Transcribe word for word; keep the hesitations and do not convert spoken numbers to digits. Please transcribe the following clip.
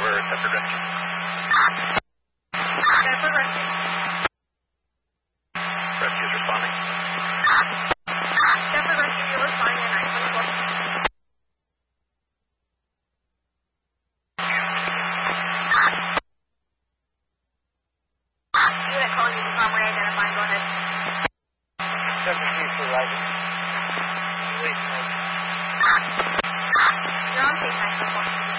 over Shepherd Rescue. Shepherd Rescue. Rescue's responding. Shepherd Rescue, you're responding at nine twenty-four. Unit calling you to farm where identified. Go ahead. Shepherd Chief arriving. Wait, You're on safe nine twenty-four.